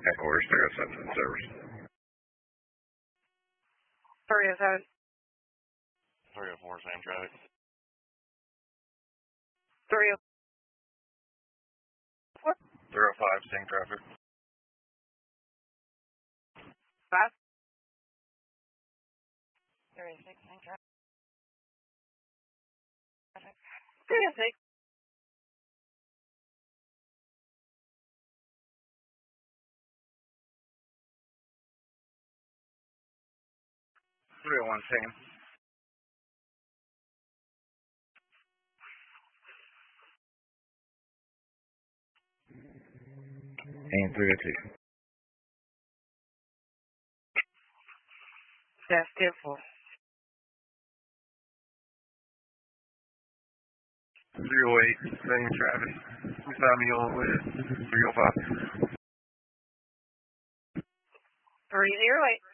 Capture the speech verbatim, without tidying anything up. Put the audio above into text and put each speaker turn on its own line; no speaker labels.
Headquarters, three oh seven service.
three oh seven.
three oh four, same traffic.
three oh four.
three oh five, same traffic.
five. three oh six, same traffic. three oh six.
three oh one, same. And three oh two.
That's ten four.
three oh eight, same traffic. Beside me all the way at three oh five.
three oh eight.